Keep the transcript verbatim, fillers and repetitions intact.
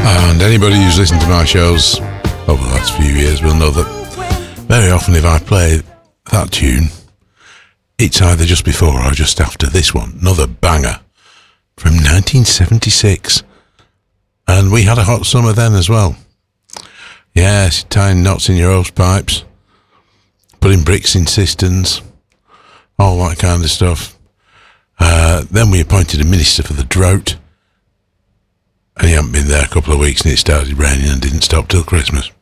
And anybody who's listened to my shows over the last few years will know that very often if I play that tune, it's either just before or just after this one. Another banger from nineteen seventy-six. And we had a hot summer then as well. Yes, tying knots in your hose pipes, putting bricks in cisterns, all that kind of stuff. Uh, then we appointed a minister for the drought. And he hadn't been there a couple of weeks and it started raining and didn't stop till Christmas.